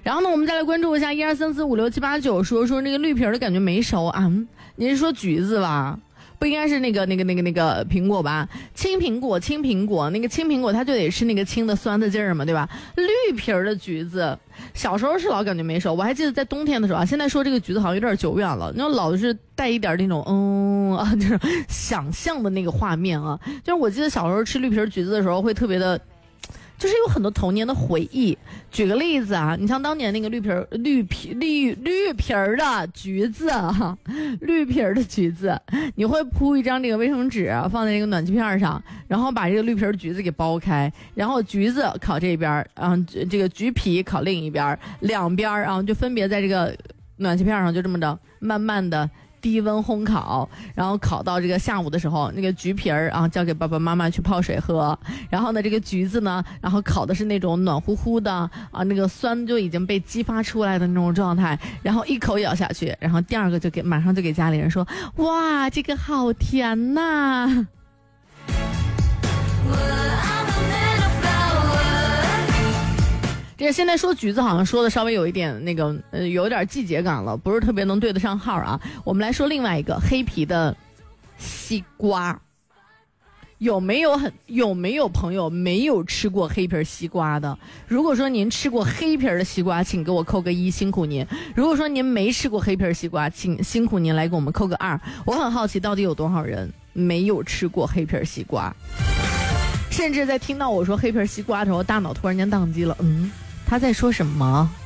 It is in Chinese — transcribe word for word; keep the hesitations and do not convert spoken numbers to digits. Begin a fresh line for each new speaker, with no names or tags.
然后呢，我们再来关注一下一二三四五六七八九，说说那个绿皮儿的感觉没熟啊。嗯，你是说橘子吧？不应该是那个那个那个那个苹果吧？青苹果，青苹果，那个青苹果它就得吃那个青的酸的劲儿嘛，对吧？绿皮儿的橘子，小时候是老感觉没熟，我还记得在冬天的时候啊。现在说这个橘子好像有点久远了，那老是带一点那种嗯啊，这种想象的那个画面啊。就是我记得小时候吃绿皮儿橘子的时候会特别的。就是有很多童年的回忆。举个例子啊，你像当年那个绿皮儿、绿皮、绿绿皮儿的橘子啊，绿皮儿的橘子，你会铺一张这个卫生纸放在这个暖气片上，然后把这个绿皮儿橘子给剥开，然后橘子烤这边，然后这个橘皮烤另一边，两边然后就分别在这个暖气片上就这么着慢慢的。低温烘烤，然后烤到这个下午的时候，那个橘皮儿啊交给爸爸妈妈去泡水喝，然后呢这个橘子呢，然后烤的是那种暖乎乎的啊，那个酸就已经被激发出来的那种状态，然后一口咬下去，然后第二个就给马上就给家里人说，哇，这个好甜呐。这个现在说橘子好像说的稍微有一点那个呃有点季节感了，不是特别能对得上号啊。我们来说另外一个黑皮的西瓜，有没有很有没有朋友没有吃过黑皮西瓜的？如果说您吃过黑皮的西瓜，请给我扣个一，辛苦您。如果说您没吃过黑皮西瓜，请辛苦您来给我们扣个二。我很好奇到底有多少人没有吃过黑皮西瓜，甚至在听到我说黑皮西瓜的时候，大脑突然间宕机了，嗯。他在说什么？